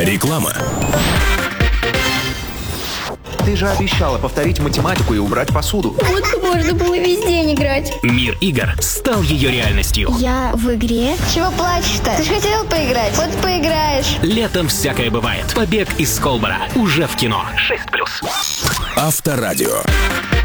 Реклама. Ты же обещала повторить математику и убрать посуду. Вот бы можно было весь день играть. Мир игр стал ее реальностью. Я в игре? Чего плачешь-то? Ты же хотел поиграть. Вот поиграешь. Летом всякое бывает. Побег из Колбора. Уже в кино. 6+. Авторадио.